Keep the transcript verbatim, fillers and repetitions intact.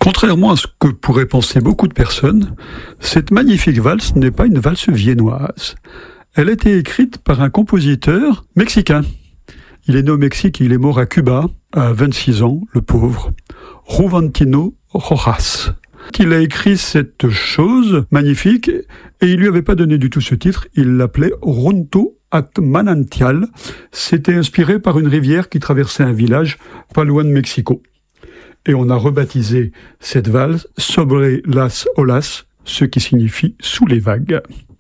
Contrairement à ce que pourraient penser beaucoup de personnes, cette magnifique valse n'est pas une valse viennoise. Elle a été écrite par un compositeur mexicain. Il est né au Mexique et il est mort à Cuba à vingt-six ans, le pauvre, Juventino Rojas. Il a écrit cette chose magnifique et il lui avait pas donné du tout ce titre, il l'appelait Runto at Manantial. C'était inspiré par une rivière qui traversait un village pas loin de Mexico. Et on a rebaptisé cette valse Sobre las olas, ce qui signifie sous les vagues.